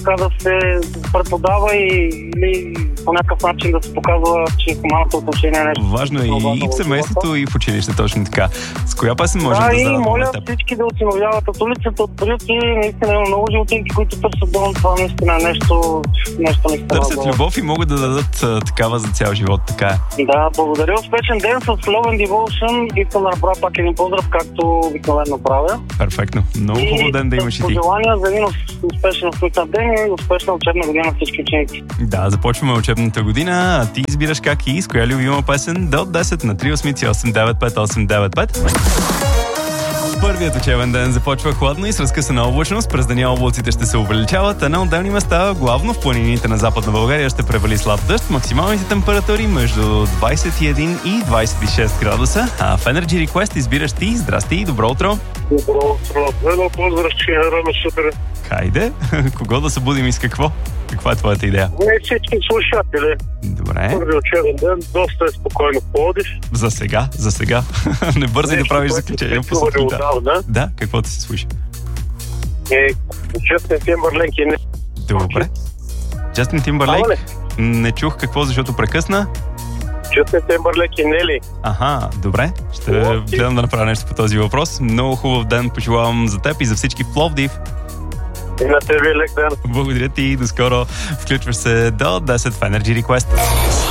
така да се преподава или по някакъв начин да се показва, че хуманното отношение е нещо. Важно е и в семейството, и в училище, точно така. С коя песен можем да зарадваме теб? Да, и моля всички да осиновяват от улицата, от приюти. Наистина има много животинки, които търсят дом. Това наистина е нещо наистина. Търсят любов и могат да дадат такава за цял живот, така е. Да, благодаря. Успешен ден с Love and Devotion. Искам да направя пак един поздрав, както обикновено правя. Перфектно. Много хубав ден да имаш и ти. Пожелания за един успешен успешен ден и успешна учебна година на всички ученици. Да, започваме учебната година, а ти избираш как и с коя любима песен до 10 на 388-895-895. Първият учебен ден започва хладно и с разкъсана облачност. През деня облаците ще се увеличават, а на отделни места, главно в планините на Западна България, ще превали слаб дъжд. Максималните температури между 21 и 26 градуса. А в Energy Request избираш ти. Здрасти и добро утро! Добро утро! Едно поздрав, че рано сутрин. Хайде! Кого да събудим и с какво? Каква е твоята идея? Не всички слушатели. Добре. Първи учебен ден, доста е спокойно в Пловдив. За сега. Не бързай да правиш заключение по сутринта. Да, какво ти се слуша? Джастин Тимбърлейк и не. Добре. Джастин Тимбърлейк? Не чух какво, защото прекъсна. Джастин Тимбърлейк и Нели. Аха, добре. Ще гледам да направя нещо по този въпрос. Много хубав ден пожелавам за теб и за всички в Пловдив. И на тебе лек ден. Благодаря ти и до скоро. Включваш се до 10 в Energy Request.